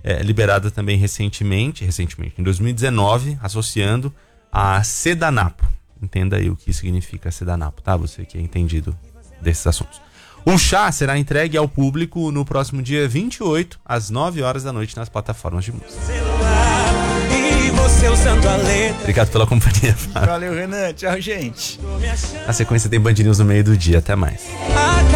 liberada também recentemente, em 2019, associando a Sedanapo. Entenda aí o que significa Sedanapo, tá? Você que é entendido desses assuntos. O chá será entregue ao público no próximo dia 28, às 9 horas da noite, nas plataformas de música. Obrigado pela companhia, Fábio. Valeu, Renan. Tchau, gente. Na sequência tem Band News no meio do dia. Até mais.